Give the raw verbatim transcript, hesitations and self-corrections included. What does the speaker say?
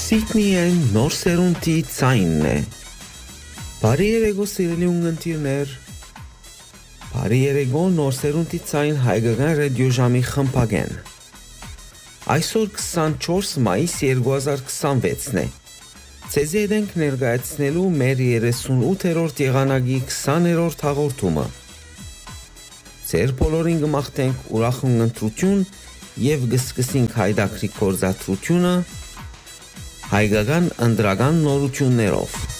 Սիդնիեն նոր սերունդի ցայնն է։ Բարի երեկո սիրելի ունգընտիրներ։ Բարի երեկո նոր սերունդի ցայն հայկական ռադիոժամի խմբագեն։ Այսօր քսանչորս մայիս երկու հազար քսանվեցն է։ Ցեզի ենք ներկայացնելու մեր երեսունութերորդ եղանակի քսաներորդ հաղորդումը։ Ձեր բոլորին կմաղթենք ուրախ ընտրություն եւ կսկսենք հայդակրի կորզատրությունը հայկական ընդրական նորություններով։